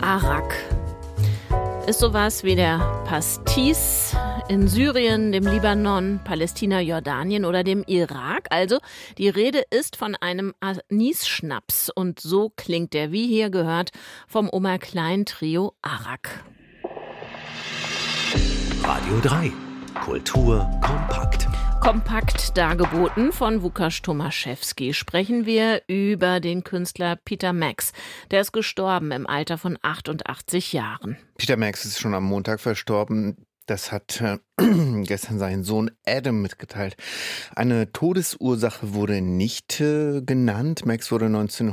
Arak ist sowas wie der Pastis in Syrien, dem Libanon, Palästina, Jordanien oder dem Irak. Also die Rede ist von einem Anis-Schnaps und so klingt der, wie hier gehört, vom Omar Klein Trio Arak. Radio 3. Kultur kompakt. Kompakt dargeboten von Łukasz Tomaszewski sprechen wir über den Künstler Peter Max. Der ist gestorben im Alter von 88 Jahren. Peter Max ist schon am Montag verstorben. Das hat gestern sein Sohn Adam mitgeteilt. Eine Todesursache wurde nicht genannt. Max wurde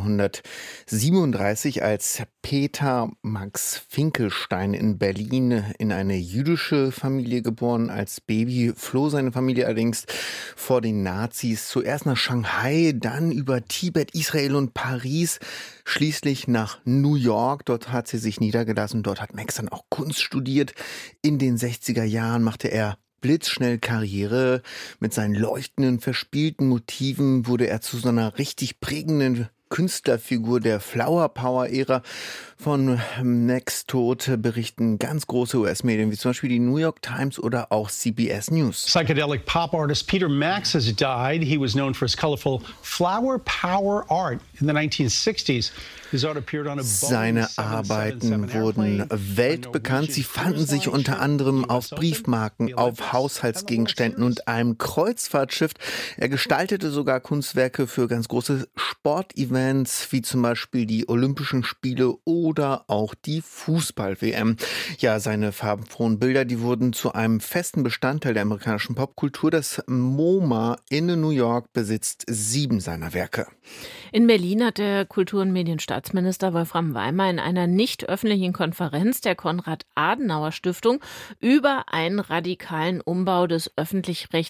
1937 als Peter Max Finkelstein in Berlin in eine jüdische Familie geboren. Als Baby floh seine Familie allerdings vor den Nazis. Zuerst nach Shanghai, dann über Tibet, Israel und Paris, schließlich nach New York. Dort hat sie sich niedergelassen. Dort hat Max dann auch Kunst studiert. In den 60er Jahren machte er blitzschnell Karriere. Mit seinen leuchtenden, verspielten Motiven wurde er zu so einer richtig prägenden Künstlerfigur der Flower Power-Ära. Von Max Tod berichten ganz große US-Medien, wie zum Beispiel die New York Times oder auch CBS News. Psychedelic pop artist Peter Max has died. He was known for his colorful flower power art in the 1960s. Seine Arbeiten wurden weltbekannt. Sie fanden sich unter anderem auf Briefmarken, auf Haushaltsgegenständen und einem Kreuzfahrtschiff. Er gestaltete sogar Kunstwerke für ganz große Sportevents, wie zum Beispiel die Olympischen Spiele oder auch die Fußball-WM. Ja, seine farbenfrohen Bilder, die wurden zu einem festen Bestandteil der amerikanischen Popkultur. Das MoMA in New York besitzt 7 seiner Werke. In Berlin hat der Kultur- und Medienstaatsminister Wolfram Weimer in einer nicht öffentlichen Konferenz der Konrad-Adenauer-Stiftung über einen radikalen Umbau des öffentlich-rechtlichen